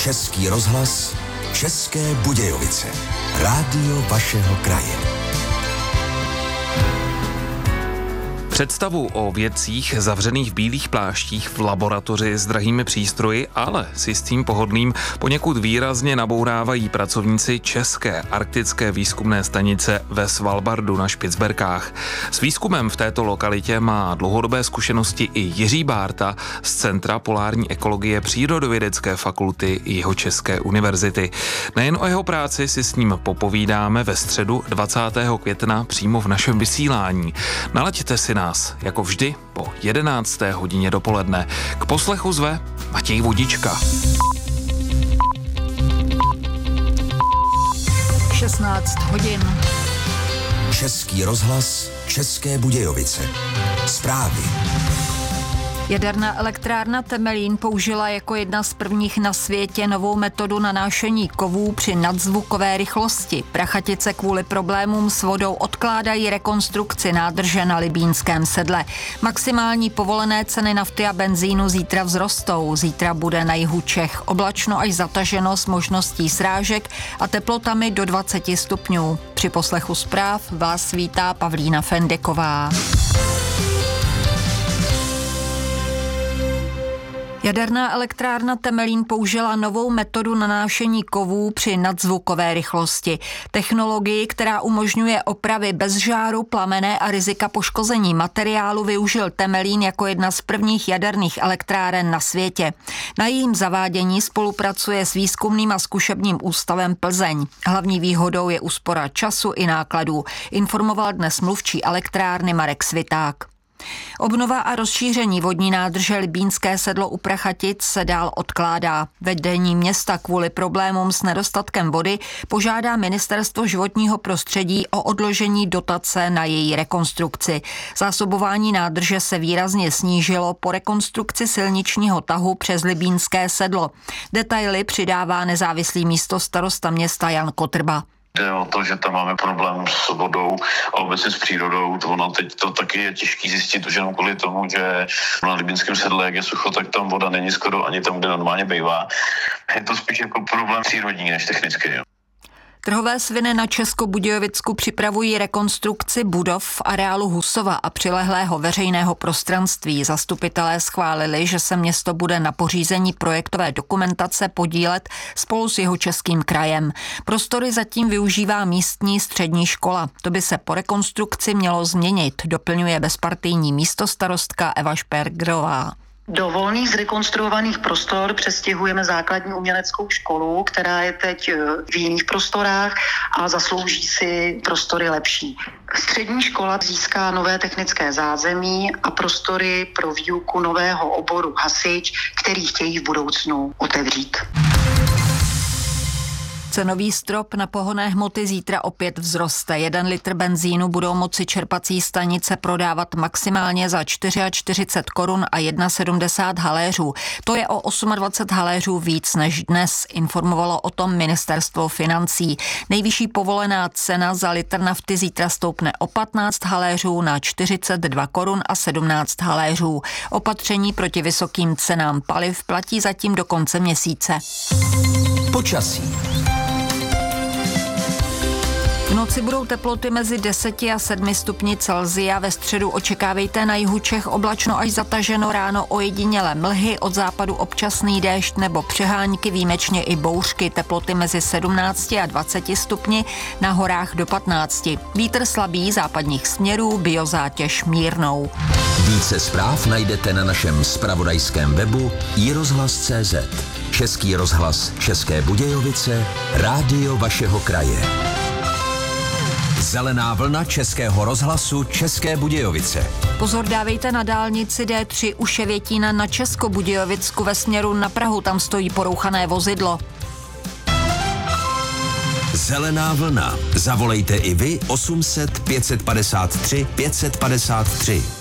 Český rozhlas, České Budějovice. Rádio vašeho kraje. Představu o vědcích zavřených v bílých pláštích v laboratoři s drahými přístroji, ale s jistým pohodlím poněkud výrazně nabourávají pracovníci České arktické výzkumné stanice ve Svalbardu na Špicberkách. S výzkumem v této lokalitě má dlouhodobé zkušenosti i Jiří Bárta z Centra polární ekologie Přírodovědecké fakulty Jihočeské univerzity. Nejen o jeho práci si s ním popovídáme ve středu 20. května přímo v našem vysílání. Nalaďte si nás, jako vždy, po 11. hodině dopoledne. K poslechu zve Matěj Vodička. 16 hodin. Český rozhlas, České Budějovice. Zprávy. Jaderná elektrárna Temelín použila jako jedna z prvních na světě novou metodu nanášení kovů při nadzvukové rychlosti. Prachatice kvůli problémům s vodou odkládají rekonstrukci nádrže na Libínském sedle. Maximální povolené ceny nafty a benzínu zítra vzrostou. Zítra bude na jihu Čech oblačno až zataženo s možností srážek a teplotami do 20 stupňů. Při poslechu zpráv vás vítá Pavlína Fendeková. Jaderná elektrárna Temelín použila novou metodu nanášení kovů při nadzvukové rychlosti. Technologii, která umožňuje opravy bez žáru, plamene a rizika poškození materiálu, využil Temelín jako jedna z prvních jaderných elektráren na světě. Na jejím zavádění spolupracuje s Výzkumným a zkušebním ústavem Plzeň. Hlavní výhodou je úspora času i nákladů, informoval dnes mluvčí elektrárny Marek Sviták. Obnova a rozšíření vodní nádrže Libínské sedlo u Prachatic se dál odkládá. Vedení města kvůli problémům s nedostatkem vody požádá Ministerstvo životního prostředí o odložení dotace na její rekonstrukci. Zásobování nádrže se výrazně snížilo po rekonstrukci silničního tahu přes Libínské sedlo. Detaily přidává nezávislý místostarosta města Jan Kotrba. Jde o to, že tam máme problém s vodou a obecně s přírodou. Ono teď to taky je těžký zjistit, už jenom kvůli tomu, že na Libínském sedle, jak je sucho, tak tam voda není skoro ani tam, kde normálně bývá. Je to spíš jako problém přírodní než technický. Jo. Trhové sviny na Českobudějovicku připravují rekonstrukci budov v areálu Husova a přilehlého veřejného prostranství. Zastupitelé schválili, že se město bude na pořízení projektové dokumentace podílet spolu s Jihočeským krajem. Prostory zatím využívá místní střední škola. To by se po rekonstrukci mělo změnit, doplňuje bezpartijní místostarostka Eva Špergrová. Do volných zrekonstruovaných prostor přestěhujeme základní uměleckou školu, která je teď v jiných prostorách a zaslouží si prostory lepší. Střední škola získá nové technické zázemí a prostory pro výuku nového oboru hasič, který chtějí v budoucnu otevřít. Cenový strop na pohonné hmoty zítra opět vzroste. 1 litr benzínu budou moci čerpací stanice prodávat maximálně za 44 korun a 1,70 haléřů. To je o 28 haléřů víc než dnes, informovalo o tom Ministerstvo financí. Nejvyšší povolená cena za litr nafty zítra stoupne o 15 haléřů na 42 korun a 17 haléřů. Opatření proti vysokým cenám paliv platí zatím do konce měsíce. Počasí. V noci budou teploty mezi 10 a 7 stupni Celsia. Ve středu očekávejte na jihu Čech oblačno až zataženo, ráno ojedinělé mlhy, od západu občasný déšť nebo přehánky, výjimečně i bouřky. Teploty mezi 17 a 20 stupni, na horách do 15. Vítr slabý západních směrů, biozátěž mírnou. Více zpráv najdete na našem zpravodajském webu iRozhlas.cz. Český rozhlas, České Budějovice, rádio vašeho kraje. Zelená vlna Českého rozhlasu České Budějovice. Pozor dávejte na dálnici D3 u Ševětína na Českobudějovicku ve směru na Prahu, tam stojí porouchané vozidlo. Zelená vlna. Zavolejte i vy 800 553 553.